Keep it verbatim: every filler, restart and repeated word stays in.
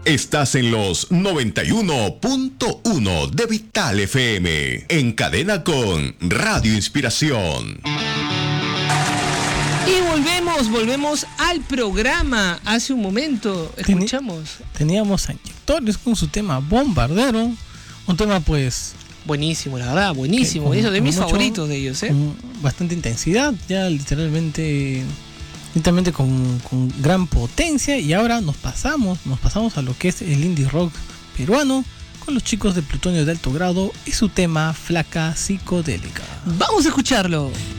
Estás en los noventa y uno punto uno de Vital F M, en cadena con Radio Inspiración. Y volvemos, volvemos al programa. Hace un momento escuchamos. Teníamos a Inyectores con su tema Bombardero. Un tema pues... Buenísimo, la verdad, buenísimo. Con, buenísimo de mis mucho, favoritos de ellos, ¿eh? Con bastante intensidad, ya literalmente... Literalmente con, con gran potencia. Y ahora nos pasamos, nos pasamos a lo que es el indie rock peruano con los chicos de Plutonio de Alto Grado y su tema Flaca Psicodélica. Vamos a escucharlo.